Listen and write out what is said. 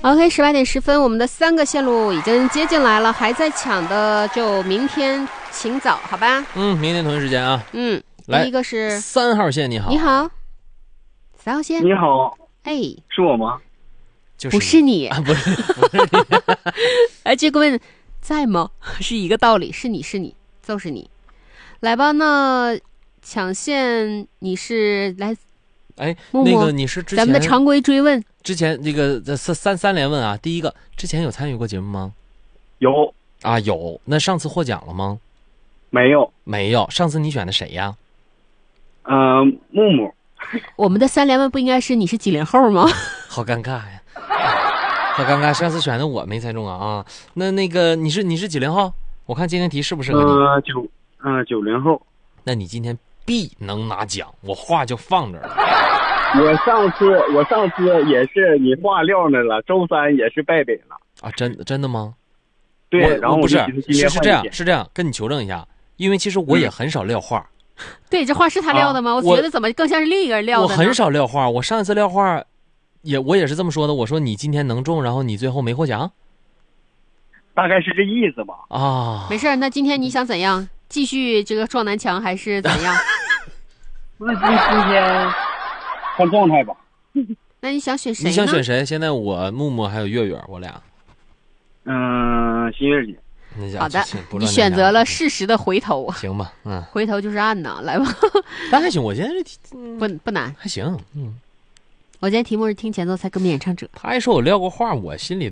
OK，18点10分，我们的3个线路已经接进来了，还在抢的就明天请早，好吧？ 明天同一时间啊。来， 第一个是 3号线，你好。 你好，3号线。 你好， 哎， 是我吗？ 就是不是你啊，不是你。 哎，这个问在吗？是一个道理，是你就是你。来吧，那抢线你是来。 哎， 默默那个你是之前咱们的常规追问， 之前这个三连问啊。第一个，之前有参与过节目吗？ 有啊，有。那上次获奖了吗？ 没有？ 没有。上次你选的谁呀？ 木木。 我们的3连问不应该是你是几零后吗？ 好尴尬呀，好尴尬。上次选的我没猜中啊。那个你是几零后？我看今天题适不适合你 ？90后。 那你今天必能拿奖，我话就放这儿了。 我上次也是你话撂那了，周3也是败北了啊！真的吗？ 对，然后不是这样，跟你求证一下，因为其实我也很少撂话。 对，这话是他撂的吗？我觉得怎么更像是另一个人撂的呢？ 我很少撂话，我上一次撂话，我也是这么说的。我说你今天能中，然后你最后没获奖， 大概是这意思吧。 啊， 没事，那今天你想怎样？继续这个撞南墙还是怎样？ 那今天看状态吧。 那你想选谁呢？ 你想选谁？现在我木木还有月月，我俩。 新月姐。 好的，你选择了适时的回头。 行吧， 回头就是岸呐，来吧。 但还行，我今天不难， 还行， 我今天题目是听前奏才跟演唱者。 他还说我撂过话，我心里。